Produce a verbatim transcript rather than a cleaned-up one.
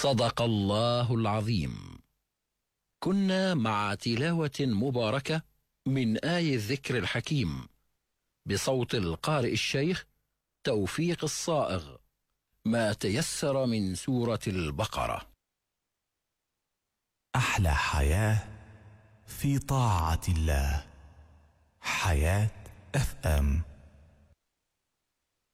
صدق الله العظيم. كنا مع تلاوة مباركة من آي الذكر الحكيم بصوت القارئ الشيخ توفيق الصائغ، ما تيسر من سورة البقرة. أحلى حياة في طاعة الله. حياة اف ام.